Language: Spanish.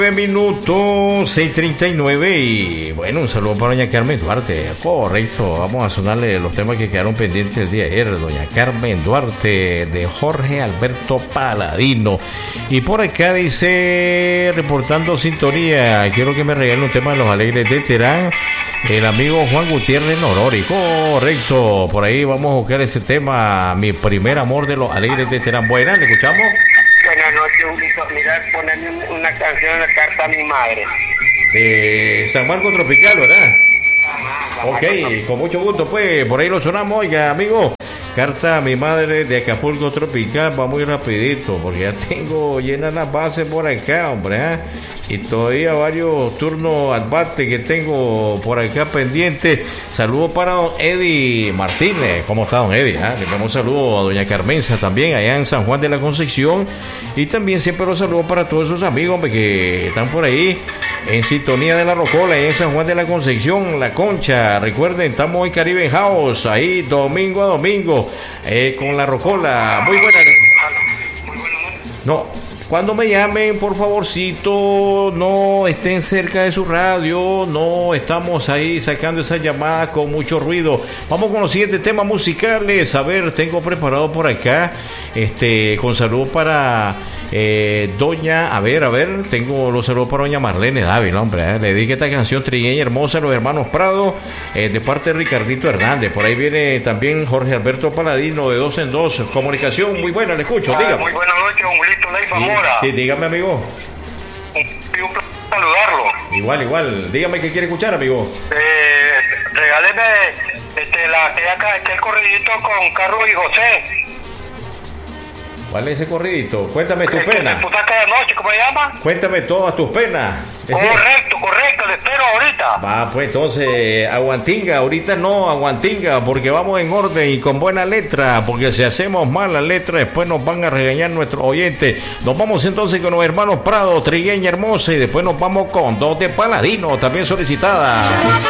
Minutos 6:39 y bueno, un saludo para doña Carmen Duarte. Correcto, vamos a sonarle los temas que quedaron pendientes el día de ayer. Doña Carmen Duarte de Jorge Alberto Paladino. Y por acá dice, reportando sintonía, quiero que me regalen un tema de Los Alegres de Terán, el amigo Juan Gutiérrez Norori. Correcto, por ahí vamos a buscar ese tema, Mi Primer Amor de Los Alegres de Terán. Buenas, ¿le escuchamos? Buenas noches, Julito. Mira, ponerme una canción de la carta a mi madre. De San Marcos Tropical, ¿verdad? Ok, con mucho gusto, pues, por ahí lo sonamos, oiga, amigo. Carta a mi madre de Acapulco Tropical, va muy rapidito, porque ya tengo llenas las bases por acá, hombre, ¿eh? Y todavía varios turnos al bate que tengo por acá pendientes. Saludos para don Eddie Martínez. ¿Cómo está, don Eddie? Le damos un saludo a doña Carmenza también, allá en San Juan de la Concepción. Y también siempre los saludos para todos esos amigos, hombre, que están por ahí en sintonía de la Rocola, allá en San Juan de la Concepción, La Concha. Recuerden, estamos en Caribe House, ahí domingo a domingo, con la Rocola. Muy buena. No. Cuando me llamen, por favorcito, no estén cerca de su radio, no estamos ahí sacando esas llamadas con mucho ruido. Vamos con los siguientes temas musicales. A ver, tengo preparado por acá, con salud para doña, a ver, tengo los saludos para doña Marlene Dávila, hombre, le dediqué esta canción trigueña hermosa a los hermanos Prado, de parte de Ricardito Hernández. Por ahí viene también Jorge Alberto Paladino de 2 en 2. Comunicación muy buena, le escucho, dígame. Muy buenas noches, Julito Ley Zamora. Sí, dígame, amigo. Un placer saludarlo. Igual, dígame qué quiere escuchar, amigo. Regáleme el corridito con Carlos y José. ¿Cuál es ese corridito? Cuéntame tus penas. ¿Tú sacas de noche, cómo se llama? Cuéntame todas tus penas. Correcto, le espero ahorita. Va, pues entonces, aguantinga, ahorita no, aguantinga, porque vamos en orden y con buena letra, porque si hacemos mal la letra, después nos van a regañar nuestros oyentes. Nos vamos entonces con los hermanos Prado, Trigueña Hermosa, y después nos vamos con Dos de Paladino, también solicitada.